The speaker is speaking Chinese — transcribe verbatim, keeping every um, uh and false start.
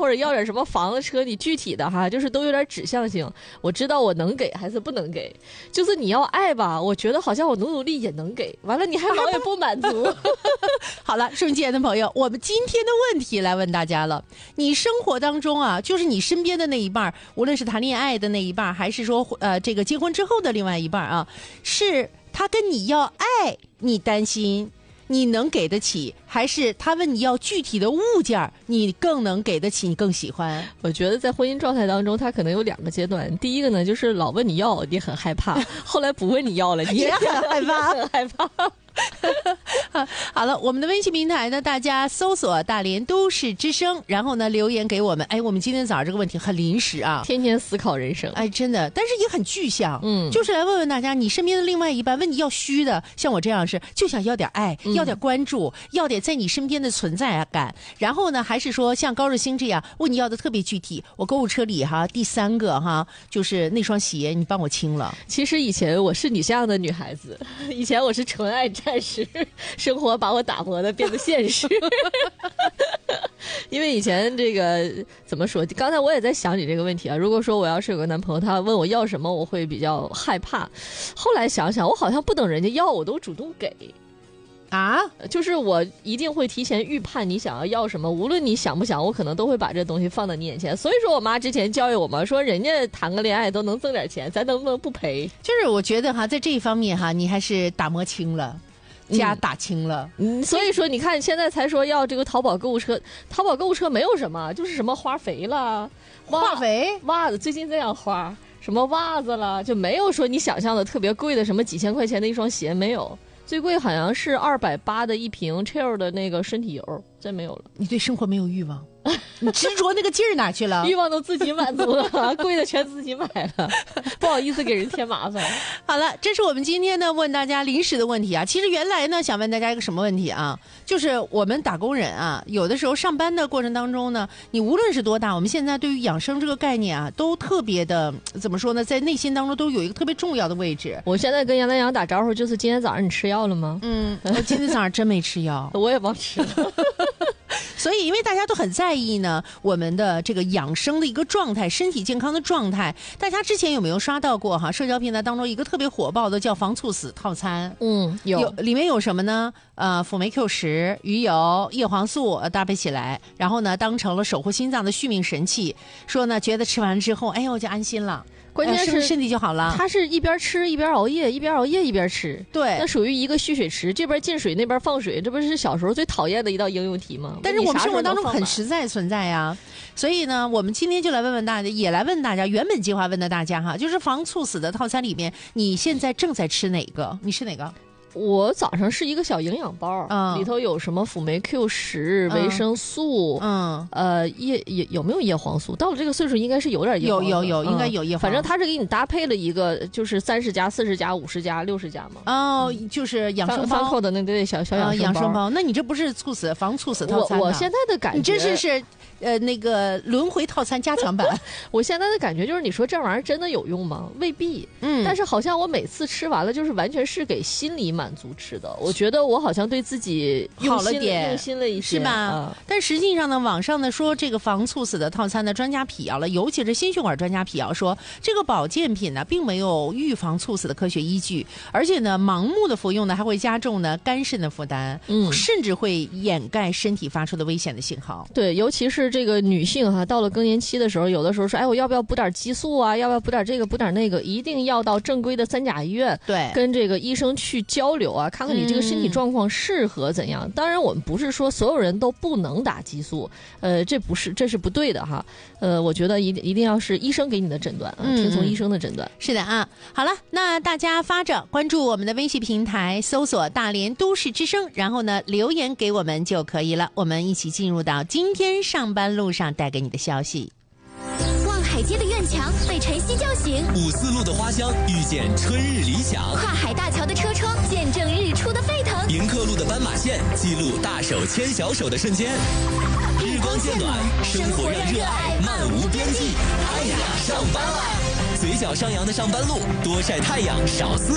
或者要点什么房子车，你具体的哈，就是都有点指向性。我知道我能给还是不能给，就是你要爱吧，我觉得好像我努努力也能给，完了你还老也不满足。 好了，收音机前的朋友，我们今天的问题来问大家了：你生活当中啊，就是你身边的那一半，无论是谈恋爱的那一半，还是说呃这个结婚之后的另外一半啊，是他跟你要爱，你担心你能给得起，还是他问你要具体的物件，你更能给得起，你更喜欢？ 我觉得在婚姻状态当中，他可能有两个阶段。第一个呢，就是老问你要，你很害怕；后来不问你要了，你也很害怕， 很害怕。 好了，我们的微信平台呢，大家搜索大连都市之声，然后呢留言给我们。哎，我们今天早上这个问题很临时啊， 天天思考人生。 哎，真的，但是也很具象， 嗯， 就是来问问大家，你身边的另外一半问你要虚的，像我这样是就想要点爱， 嗯、 要点关注，要点在你身边的存在感。然后呢，还是说像高日兴这样问你要的特别具体，我购物车里哈第三个哈就是那双鞋，你帮我清了。 其实以前我是你这样的女孩子，以前我是纯爱战士。生活把我打磨的变得现实。因为以前这个怎么说，刚才我也在想你这个问题啊，如果说我要是有个男朋友，他问我要什么，我会比较害怕。后来想想，我好像不等人家要，我都主动给啊， 就是我一定会提前预判你想要要什么，无论你想不想，我可能都会把这东西放在你眼前。所以说我妈之前教育我嘛，说人家谈个恋爱都能挣点钱，咱能不能不赔？ 就是我觉得哈，在这一方面哈，你还是打磨轻了。家打清了、 嗯，所以说你看现在才说要这个淘宝购物车，淘宝购物车没有什么，就是什么花肥了， 化肥袜子最近这样花，什么袜子了，就没有说你想象的特别贵的什么几千块钱的一双鞋，没有，最贵好像是二百八的一瓶 Chill 的那个身体油，真没有了。 你对生活没有欲望，你执着那个劲儿哪去了？ 欲望都自己满足了，贵的全自己买了，不好意思给人添麻烦。 好了，这是我们今天呢问大家临时的问题啊。其实原来呢想问大家一个什么问题啊，就是我们打工人啊，有的时候上班的过程当中呢，你无论是多大，我们现在对于养生这个概念啊，都特别的怎么说呢，在内心当中都有一个特别重要的位置。 我现在跟杨丹阳打招呼，就是今天早上你吃药了吗？ 嗯，我今天早上真没吃药， 我也忘吃了。 所以因为大家都很在意呢我们的这个养生的一个状态，身体健康的状态。大家之前有没有刷到过哈社交平台当中一个特别火爆的叫防猝死套餐？ 嗯，有, 有里面有什么呢？呃，辅酶 Q 十、鱼油、叶黄素、呃、搭配起来，然后呢当成了守护心脏的续命神器，说呢觉得吃完之后哎呦我就安心了， 关键是、呃、 身体就好了。 他是一边吃一边熬夜，一边熬夜一边吃， 对， 那属于一个蓄水池，这边进水那边放水，这不是小时候最讨厌的一道应用题吗？ 但是我们生活当中很实在存在呀。所以呢我们今天就来问问大家，也来问大家，原本计划问的大家哈，就是防猝死的套餐里面你现在正在吃哪个？你吃哪个？ 我早上是一个小营养包，嗯，里头有什么辅酶 Q 十、维生素，嗯，呃，叶叶有没有叶黄素？到了这个岁数应该是有点叶黄素， 有有有，嗯、应该有叶黄素。 反正它是给你搭配了一个，就是三十加、四十加、五十加、六十加嘛。 哦，就是养生包。 翻扣的那对小小养生包。 呃、养生包，那你这不是猝死防猝死套餐？ 我我现在的感觉， 你这是是呃那个轮回套餐加强版。 我现在的感觉就是，你说这玩意儿真的有用吗？未必。嗯，但是好像我每次吃完了，就是完全是给心理满足吃的。我觉得我好像对自己好了点， 用心了一些， 是吧？ 嗯、 但实际上呢，网上呢说这个防猝死的套餐的专家辟谣了，尤其是心血管专家辟谣说，这个保健品呢并没有预防猝死的科学依据，而且呢盲目的服用呢还会加重呢肝肾的负担，嗯，甚至会掩盖身体发出的危险的信号。 对，尤其是这个女性哈，到了更年期的时候，有的时候说，哎，我要不要补点激素啊？要不要补点这个补点那个？一定要到正规的三甲医院， 对， 跟这个医生去交流啊，看看你这个身体状况适合怎样。嗯、当然，我们不是说所有人都不能打激素，呃，这不是，这是不对的哈。呃，我觉得一一定要是医生给你的诊断啊，嗯、听从医生的诊断。 是的啊。好了，那大家发着关注我们的微信平台，搜索大连都市之声，然后呢留言给我们就可以了。我们一起进入到今天上班路上带给你的消息。 望海街的院墙被晨曦叫醒， 五四路的花香遇见春日理想， 跨海大桥的车窗见证日出的沸腾， 迎客路的斑马线记录大手牵小手的瞬间。日光渐暖，生活让热爱漫无边际。哎呀，上班啦！嘴角上扬的上班路，多晒太阳，少思